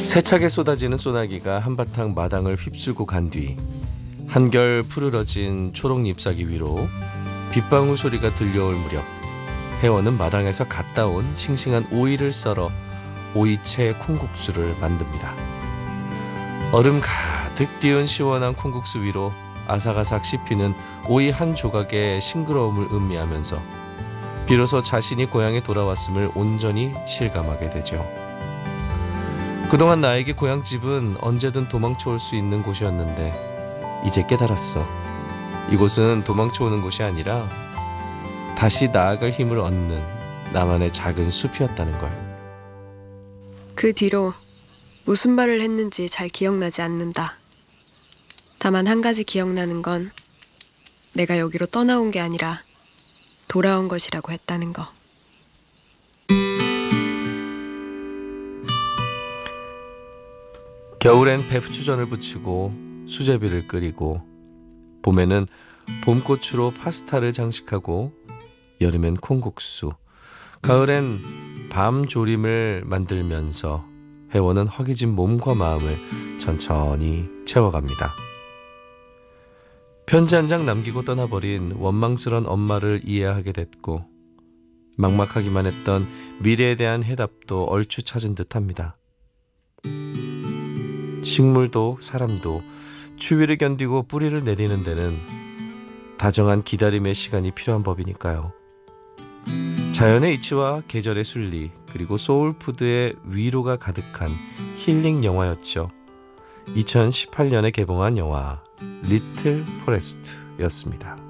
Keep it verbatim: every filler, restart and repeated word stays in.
세차게 쏟아지는 소나기가 한바탕 마당을 휩쓸고 간 뒤 한결 푸르러진 초록 잎사귀 위로 빗방울 소리가 들려올 무렵 혜원은 마당에서 갔다 온 싱싱한 오이를 썰어 오이채 콩국수를 만듭니다. 얼음 가득 띄운 시원한 콩국수 위로 아삭아삭 씹히는 오이 한 조각의 싱그러움을 음미하면서 비로소 자신이 고향에 돌아왔음을 온전히 실감하게 되죠. 그동안 나에게 고향집은 언제든 도망쳐 올 수 있는 곳이었는데 이제 깨달았어. 이곳은 도망쳐 오는 곳이 아니라 다시 나아갈 힘을 얻는 나만의 작은 숲이었다는 걸. 그 뒤로 무슨 말을 했는지 잘 기억나지 않는다. 다만 한 가지 기억나는 건 내가 여기로 떠나온 게 아니라 돌아온 것이라고 했다는 거. 겨울엔 배부추전을 부치고 수제비를 끓이고, 봄에는 봄꽃으로 파스타를 장식하고, 여름엔 콩국수, 가을엔 밤조림을 만들면서 혜원은 허기진 몸과 마음을 천천히 채워갑니다. 편지 한 장 남기고 떠나버린 원망스런 엄마를 이해하게 됐고, 막막하기만 했던 미래에 대한 해답도 얼추 찾은 듯합니다. 식물도 사람도 추위를 견디고 뿌리를 내리는 데는 다정한 기다림의 시간이 필요한 법이니까요. 자연의 이치와 계절의 순리, 그리고 소울푸드의 위로가 가득한 힐링 영화였죠. 이천십팔 년에 개봉한 영화 리틀 포레스트였습니다.